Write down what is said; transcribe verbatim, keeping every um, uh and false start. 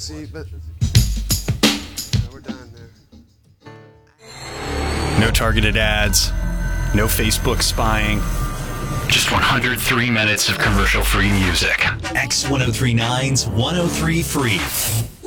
see, but yeah, we're done there. No targeted ads, no Facebook spying. Just one hundred three minutes of commercial-free music. X ten thirty-nine's one oh three Free.